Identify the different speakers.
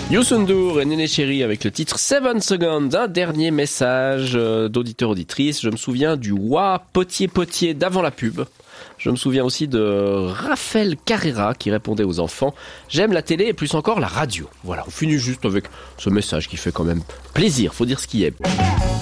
Speaker 1: Youssou N'Dour et Néné Chéri avec le titre 7 Seconds. Un dernier message d'auditeur-auditrice. Je me souviens du Wa Potier d'avant la pub. Je me souviens aussi de Raphaël Carrera qui répondait aux enfants « J'aime la télé et plus encore la radio ». Voilà, on finit juste avec ce message qui fait quand même plaisir, faut dire ce qu'il y est.